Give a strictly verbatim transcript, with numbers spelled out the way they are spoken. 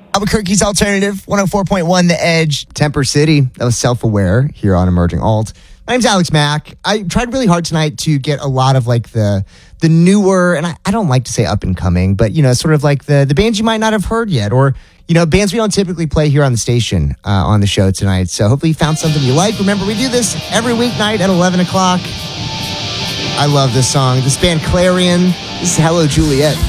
Albuquerque's Alternative, one oh four point one The Edge. Temper City, that was Self-Aware here on Emerging Alt. My name's Alex Mack. I tried really hard tonight to get a lot of like the the newer, and I, I don't like to say up and coming, but you know, sort of like the, the bands you might not have heard yet, or you know, bands we don't typically play here on the station uh, on the show tonight. So hopefully you found something you like. Remember, we do this every weeknight at eleven o'clock. I love this song. This band Clarion. This is Hello Juliet.